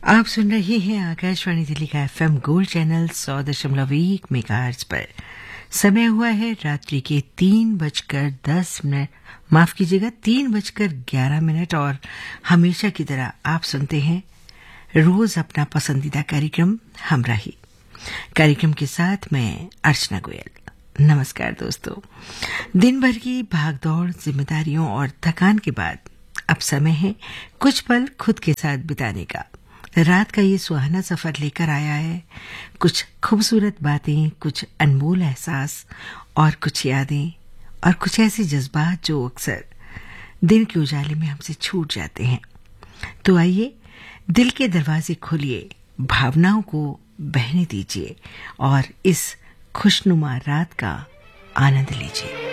आप सुन रहे हैं आकाशवाणी दिल्ली का FM गोल्ड चैनल 100.1 मेगाहर्ट्ज पर। समय हुआ है रात्रि के 3:10, माफ कीजिएगा 3:11 और हमेशा की तरह आप सुनते हैं रोज अपना पसंदीदा कार्यक्रम हमराही। कार्यक्रम के साथ मैं अर्चना गोयल। नमस्कार दोस्तों। दिन भर की भागदौड़, जिम्मेदारियों और थकान के बाद अब समय है कुछ पल खुद के साथ बिताने का। रात का ये सुहाना सफर लेकर आया है कुछ खूबसूरत बातें, कुछ अनमोल एहसास और कुछ यादें और कुछ ऐसे जज्बात जो अक्सर दिन के उजाले में हमसे छूट जाते हैं। तो आइए दिल के दरवाजे खोलिए, भावनाओं को बहने दीजिए और इस खुशनुमा रात का आनंद लीजिए।